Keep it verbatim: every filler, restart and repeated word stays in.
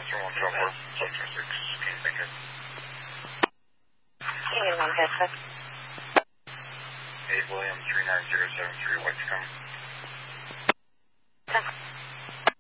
Western one twelve four, seven six, King Bacon. King one Vista. eight William three nine zero seven three, White to come.